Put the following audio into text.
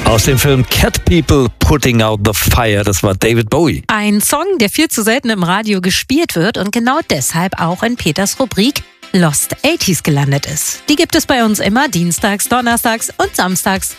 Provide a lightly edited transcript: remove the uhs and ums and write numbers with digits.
Aus dem Film Cat People Putting Out the Fire, das war David Bowie. Ein Song, der viel zu selten im Radio gespielt wird und genau deshalb auch in Peters Rubrik Lost 80s gelandet ist. Die gibt es bei uns immer dienstags, donnerstags und samstags